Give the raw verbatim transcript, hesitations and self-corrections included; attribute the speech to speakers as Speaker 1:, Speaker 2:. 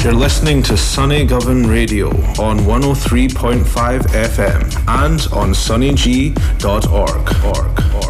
Speaker 1: You're listening to Sunny Govan Radio on one oh three point five F M and on sunny g dot org. org.